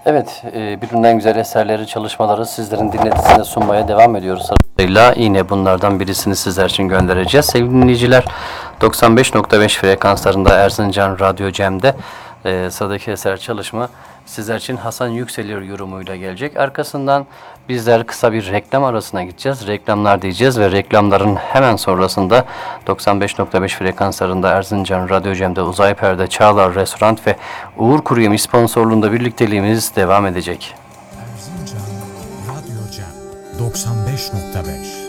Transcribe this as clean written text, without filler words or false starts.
Evet, birbirinden güzel eserleri, çalışmaları sizlerin dinletisine sunmaya devam ediyoruz. Sırasıyla yine bunlardan birisini sizler için göndereceğiz. Sevgili dinleyiciler, 95.5 frekanslarında Erzincan Radyo Cem'de sıradaki eser çalışma sizler için Hasan Yükselir yorumuyla gelecek. Arkasından bizler kısa bir reklam arasına gideceğiz. Reklamlar diyeceğiz ve reklamların hemen sonrasında 95.5 frekanslarında Erzincan Radyo Cem'de Uzay Perde, Çağlar Restoran ve Uğur Kuruyemiş sponsorluğunda birlikteliğimiz devam edecek. Erzincan Radyo Cem 95.5